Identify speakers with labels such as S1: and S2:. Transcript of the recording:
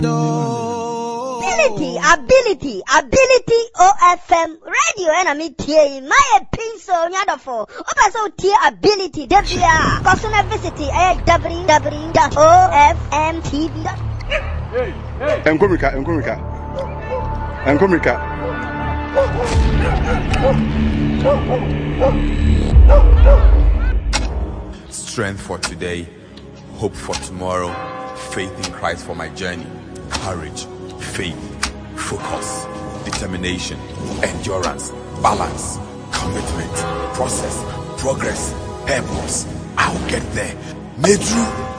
S1: Ability, OFM radio enemy TA, my pencil, yadafo, also TA ability, WR, Cosuna visit www.ofmtv.
S2: Enkomika.
S3: Strength for today, hope for tomorrow, faith in Christ for my journey, courage, faith, focus, determination, endurance, balance, commitment, process, progress, purpose. I'll get there. Medru